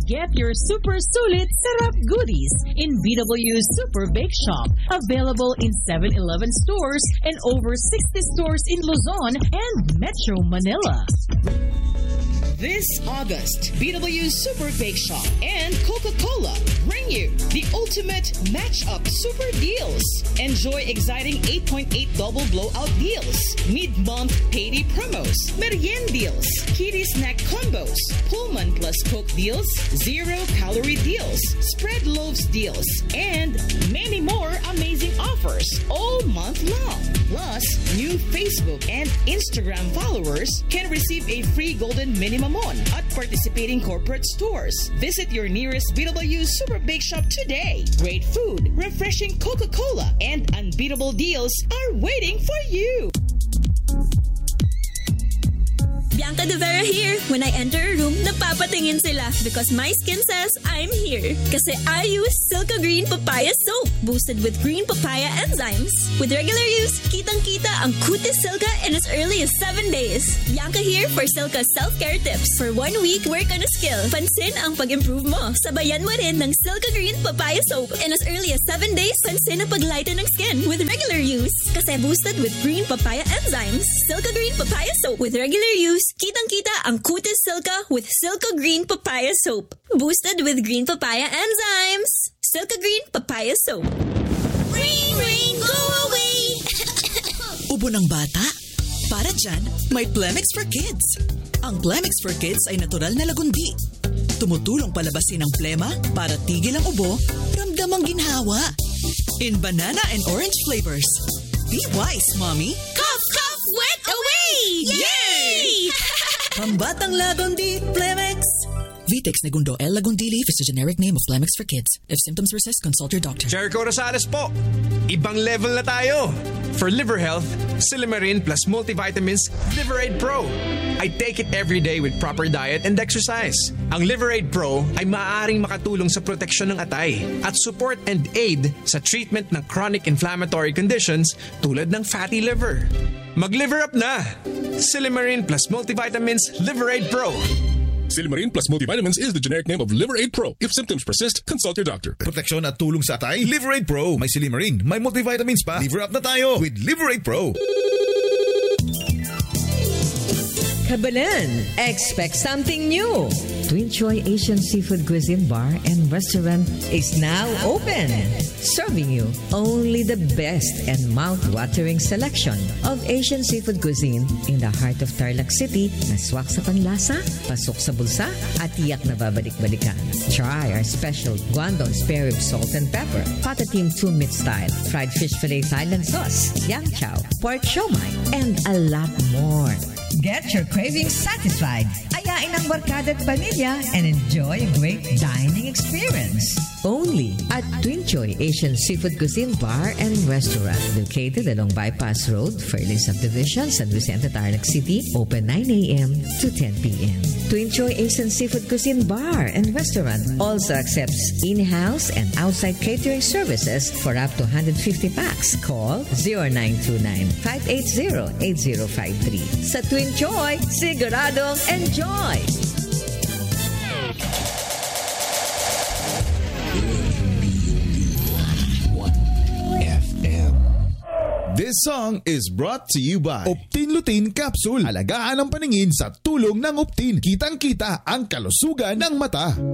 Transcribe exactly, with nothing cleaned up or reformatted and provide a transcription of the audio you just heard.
Get your super sulit sarap goodies in B W Super Bake Shop. Available in seven eleven stores and over sixty stores in Luzon and Metro Manila. This August, B W Super Bake Shop and Coca-Cola bring you the ultimate match-up super deals. Enjoy exciting eight point eight double blowout deals, mid-month payday promos, meriend deals, kitty snack combos, Pullman plus Coke deals, zero-calorie deals, spread loaves deals, and many more amazing offers all month long. Plus, new Facebook and Instagram followers can receive a free golden minimum on at participating corporate stores. Visit your nearest B W Super Bake Shop today. Great food, refreshing Coca-Cola, and unbeatable deals are waiting for you. Bianca De Vera here. When I enter a room, napapatingin sila because my skin says I'm here. Kasi I use Silka Green Papaya Soap, boosted with green papaya enzymes. With regular use, kitang-kita ang kutis Silka in as early as seven days. Bianca here for Silka self-care tips. For one week, work on a skill. Pansin ang pag-improve mo. Sabayan mo rin ng Silka Green Papaya Soap. In as early as seven days, pansin ang pag-lighten ng skin with regular use. Kasi boosted with green papaya enzymes. Silka Green Papaya Soap with regular use. Kitang-kita ang kutis Silka with Silka Green Papaya Soap. Boosted with green papaya enzymes. Silka Green Papaya Soap. Rain, rain, go away! Ubo ng bata? Para dyan, may Plemix for Kids. Ang Plemix for Kids ay natural na lagundi. Tumutulong palabasin ang plema para tigil ang ubo, ramdam ang ginhawa. In banana and orange flavors. Be wise, mommy. Cough, cough, wet away! Yay! Pambatang lagundi, Plemix. Vitex Negundo L. Lagundili is the generic name of Plemix for Kids. If symptoms persist, consult your doctor. Jericho Rosales po. Ibang level na tayo. For liver health, Silimarin plus multivitamins Liverade Pro. I take it every day with proper diet and exercise. Ang Liverade Pro ay maaaring makatulong sa proteksyon ng atay at support and aid sa treatment ng chronic inflammatory conditions tulad ng fatty liver. Mag-liver up na! Silimarin plus multivitamins Liverade Pro. Silimarin plus multivitamins is the generic name of Liverade Pro. If symptoms persist, consult your doctor. Proteksyon at tulong sa atay, Liverade Pro. May Silimarin, may multivitamins pa. Liver up na tayo with Liverade Pro. Kabalan, expect something new. Twin Choy Asian Seafood Cuisine Bar and Restaurant is now open. Serving you only the best and mouth-watering selection of Asian seafood cuisine in the heart of Tarlac City na swak sa panlasa, pasok sa bulsa, at tiyak na babalik-balikan. Try our special Guangdong spare rib salt and pepper, Patatim two-meat style, fried fish fillet Thailand sauce, yang chow, pork siomai, and a lot more. Get your cravings satisfied. Ayain ang barkada at pamilya and enjoy a great dining experience. Only at Twin Choy Asian Seafood Cuisine Bar and Restaurant, located along Bypass Road, Fairley Subdivision, San Vicente, Tarlac City, open nine a.m. to ten p.m. Twin Choy Asian Seafood Cuisine Bar and Restaurant also accepts in-house and outside catering services for up to one hundred fifty packs. Call zero nine two nine, five eight zero, eight zero five three. Sa Twin Choy, siguradong enjoy! This song is brought to you by Optin Lutein Capsule. Alagaan ang paningin sa tulong ng Optin. Kitang-kita ang kalusugan ng mata.